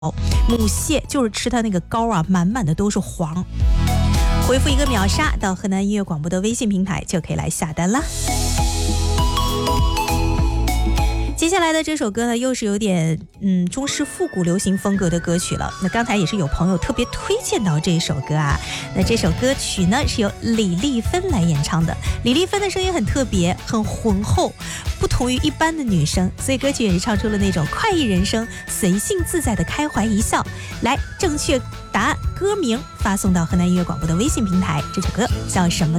母蟹就是吃它那个膏啊，满满的都是黄。回复一个秒杀到河南音乐广播的微信平台就可以来下单啦。接下来的这首歌呢，又是有点中式复古流行风格的歌曲了。那刚才也是有朋友特别推荐到这首歌啊。那这首歌曲呢是由李丽芬来演唱的。李丽芬的声音很特别，很浑厚，不同于一般的女生，所以歌曲也是唱出了那种快意人生、随性自在的开怀一笑。来，正确答案歌名发送到河南音乐广播的微信平台。这首歌叫什么呢？